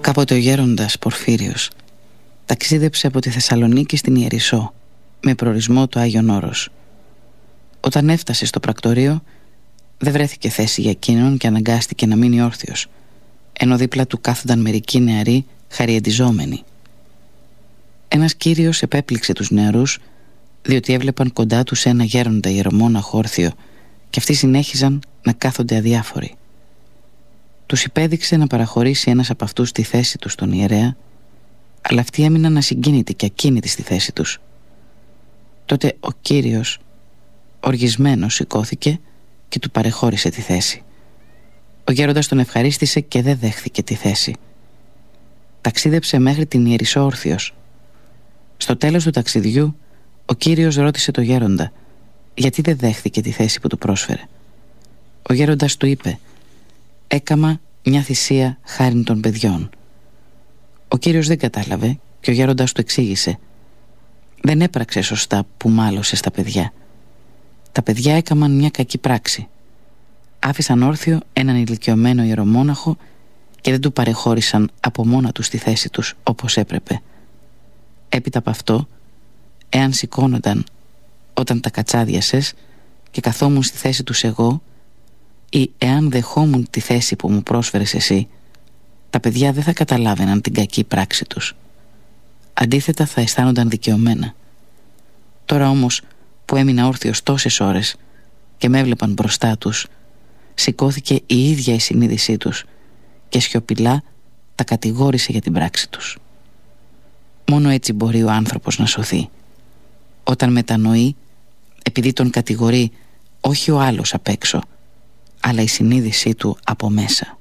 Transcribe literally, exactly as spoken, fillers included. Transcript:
Κάποτε ο γέροντας Πορφύριος ταξίδεψε από τη Θεσσαλονίκη στην Ιερισσό με προορισμό το Άγιον Όρος. Όταν έφτασε στο πρακτορείο δεν βρέθηκε θέση για εκείνον και αναγκάστηκε να μείνει όρθιος, ενώ δίπλα του κάθονταν μερικοί νεαροί χαριεντιζόμενοι. Ένας κύριος επέπληξε τους νεαρούς, διότι έβλεπαν κοντά τους ένα γέροντα ιερομόναχο όρθιο και αυτοί συνέχιζαν να κάθονται αδιάφοροι. Τους υπέδειξε να παραχωρήσει ένας από αυτούς τη θέση του στον ιερέα, αλλά αυτοί έμειναν ασυγκίνητοι και ακίνητοι στη θέση τους. Τότε ο κύριος οργισμένος σηκώθηκε και του παρεχώρησε τη θέση. Ο γέροντας τον ευχαρίστησε και δεν δέχθηκε τη θέση. Ταξίδεψε μέχρι την Ιερισσό όρθιος. Στο τέλος του ταξιδιού ο κύριος ρώτησε το γέροντα γιατί δεν δέχθηκε τη θέση που του πρόσφερε. Ο γέροντας του είπε: «Έκαμα μια θυσία χάριν των παιδιών». Ο κύριος δεν κατάλαβε και ο γέροντας του εξήγησε: «Δεν έπραξε σωστά που μάλωσε στα παιδιά. Τα παιδιά έκαμαν μια κακή πράξη. Άφησαν όρθιο έναν ηλικιωμένο ιερομόναχο και δεν του παρεχώρησαν από μόνα τους τη θέση τους όπως έπρεπε. Έπειτα από αυτό, εάν σηκώνονταν όταν τα κατσάδιασες και καθόμουν στη θέση τους εγώ, ή εάν δεχόμουν τη θέση που μου πρόσφερες εσύ, τα παιδιά δεν θα καταλάβαιναν την κακή πράξη τους. Αντίθετα θα αισθάνονταν δικαιωμένα. Τώρα όμως που έμεινα όρθιος τόσες ώρες και με έβλεπαν μπροστά τους, σηκώθηκε η ίδια η συνείδησή τους και σιωπηλά τα κατηγόρησε για την πράξη τους». Μόνο έτσι μπορεί ο άνθρωπος να σωθεί, όταν μετανοεί, επειδή τον κατηγορεί όχι ο άλλος απ' έξω, αλλά η συνείδησή του από μέσα.